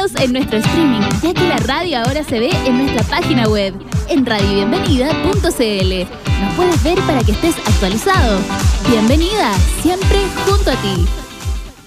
Seguinos en nuestro streaming, ya que la radio ahora se ve en nuestra página web, en radiobienvenida.cl. Nos puedes ver para que estés actualizado. Bienvenida, siempre junto a ti.